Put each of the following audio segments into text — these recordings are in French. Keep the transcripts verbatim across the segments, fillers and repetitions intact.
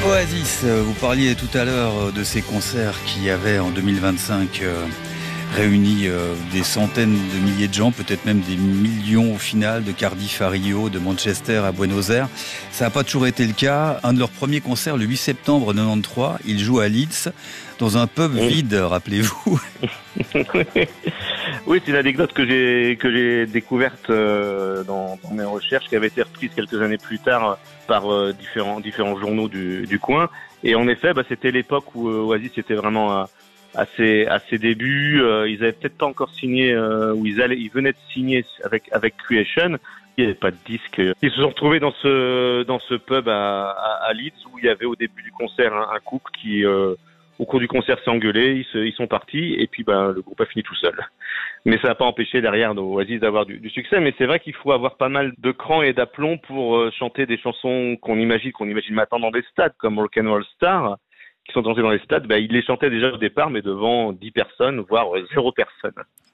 Oasis, vous parliez tout à l'heure de ces concerts qui avaient en deux mille vingt-cinq euh, réuni euh, des centaines de milliers de gens, peut-être même des millions au final, de Cardiff à Rio, de Manchester à Buenos Aires. Ça n'a pas toujours été le cas. Un de leurs premiers concerts, le huit septembre quatre-vingt-treize, ils jouent à Leeds, dans un pub Oui. vide, rappelez-vous. Oui, c'est une anecdote que j'ai que j'ai découverte euh, dans, dans mes recherches, qui avait été reprise quelques années plus tard par euh, différents différents journaux du, du coin. Et en effet, bah, c'était l'époque où euh, Oasis était vraiment à, à, ses, à ses débuts. Euh, ils avaient peut-être pas encore signé, euh, où ils allaient, ils venaient de signer avec avec Creation. Il n'y avait pas de disque. Ils se sont retrouvés dans ce dans ce pub à, à, à Leeds, où il y avait au début du concert un, un couple qui euh, au cours du concert s'est engueulé, ils, se, ils sont partis et puis ben le groupe a fini tout seul. Mais ça n'a pas empêché derrière Oasis d'avoir du, du succès. Mais c'est vrai qu'il faut avoir pas mal de cran et d'aplomb pour euh, chanter des chansons qu'on imagine qu'on imagine maintenant dans des stades comme Rock'n'Roll Star, qui sont dansées dans les stades. Ben, ils les chantaient déjà au départ, mais devant dix personnes, voire zéro personne.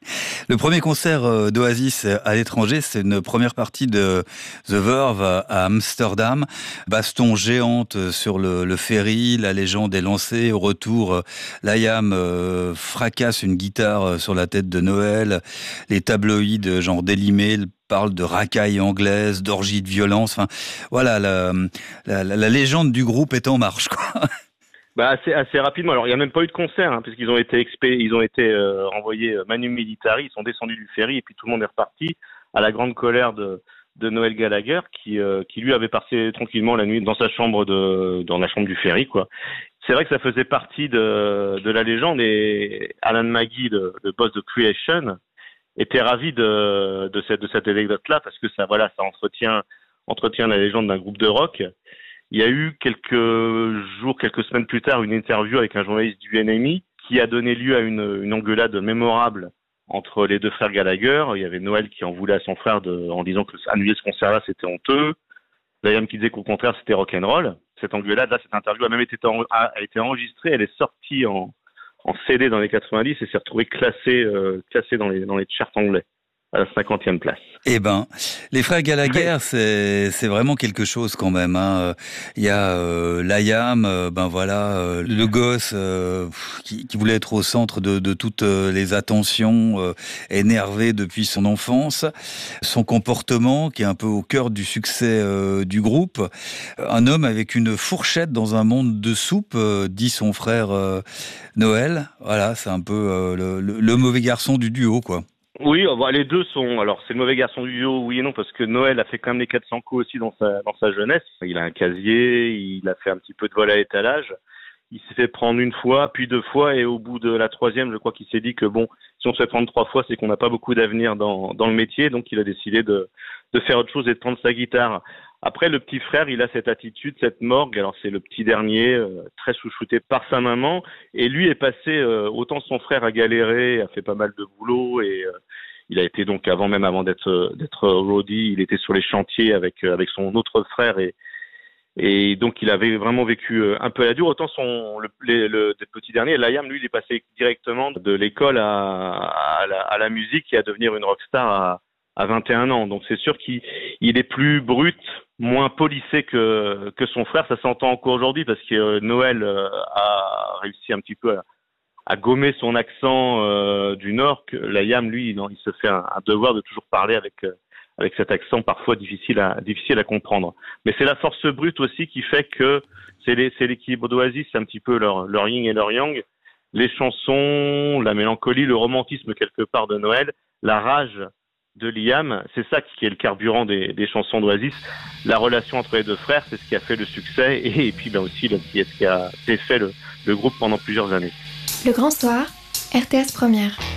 Le premier concert d'Oasis à l'étranger, c'est une première partie de The Verve à Amsterdam. Baston géante sur le, le ferry, la légende est lancée. Au retour, Liam euh, fracasse une guitare sur la tête de Noël. Les tabloïds, genre Daily Mail, parlent de racailles anglaises, d'orgies de violence. Enfin, voilà, la, la, la, la légende du groupe est en marche, quoi. Bah assez assez rapidement. Alors il y a même pas eu de concert, hein, puisqu'ils ont été expé- ils ont été euh, envoyés euh, manu militari, ils sont descendus du ferry et puis tout le monde est reparti à la grande colère de de Noël Gallagher qui euh, qui lui avait passé tranquillement la nuit dans sa chambre de dans la chambre du ferry, quoi. C'est vrai que ça faisait partie de de la légende, et Alan Maggie, le, le boss de Creation, était ravi de de cette de cette anecdote là, parce que ça voilà ça entretient entretient la légende d'un groupe de rock. Il y a eu quelques jours, quelques semaines plus tard, une interview avec un journaliste du N M I qui a donné lieu à une, une engueulade mémorable entre les deux frères Gallagher. Il y avait Noël qui en voulait à son frère de, en disant que annuler ce concert-là, c'était honteux. Liam qui disait qu'au contraire, c'était rock'n'roll. Cette engueulade-là, cette interview a même été, a été enregistrée. Elle est sortie en, en C D dans les quatre-vingt-dix et s'est retrouvée classée, euh, classée dans les, dans les charts anglais à la cinquantième place. Eh ben, les frères Gallagher, c'est c'est vraiment quelque chose quand même. Hein. Il y a euh, Liam, euh, ben voilà, euh, le gosse euh, qui, qui voulait être au centre de, de toutes les attentions, euh, énervé depuis son enfance. Son comportement qui est un peu au cœur du succès euh, du groupe. Un homme avec une fourchette dans un monde de soupe, euh, dit son frère euh, Noël. Voilà, c'est un peu euh, le, le, le mauvais garçon du duo, quoi. Oui, les deux sont. Alors, c'est le mauvais garçon du duo, oui et non, parce que Noël a fait quand même les quatre cents coups aussi dans sa dans sa jeunesse. Il a un casier, il a fait un petit peu de vol à l'étalage. Il s'est fait prendre une fois, puis deux fois, et au bout de la troisième, je crois qu'il s'est dit que bon, si on se fait prendre trois fois, c'est qu'on n'a pas beaucoup d'avenir dans dans le métier, donc il a décidé de de faire autre chose et de prendre sa guitare. Après, le petit frère, il a cette attitude, cette morgue. Alors, c'est le petit dernier, euh, très chouchouté par sa maman. Et lui est passé, euh, autant son frère a galéré, a fait pas mal de boulot. Et euh, il a été donc, avant même avant d'être d'être roadie, il était sur les chantiers avec avec son autre frère. Et, et donc, il avait vraiment vécu un peu à la dure. Autant son, le, le, le, le petit dernier, Liam, lui, il est passé directement de l'école à, à, la, à la musique et à devenir une rockstar à à vingt et un ans. Donc c'est sûr qu'il il est plus brut, moins polissé que que son frère. Ça s'entend encore aujourd'hui parce que euh, Noël euh, a réussi un petit peu à, à gommer son accent euh, du Nord. Que Liam, lui, non, il se fait un, un devoir de toujours parler avec euh, avec cet accent parfois difficile à difficile à comprendre. Mais c'est la force brute aussi qui fait que c'est les, c'est l'équilibre d'Oasis, c'est un petit peu leur leur yin et leur yang. Les chansons, la mélancolie, le romantisme quelque part de Noël, la rage de Liam, c'est ça qui est le carburant des, des chansons d'Oasis. La relation entre les deux frères, c'est ce qui a fait le succès, et, et puis ben aussi le, ce qui a fait le, le groupe pendant plusieurs années. Le Grand Soir, R T S Première.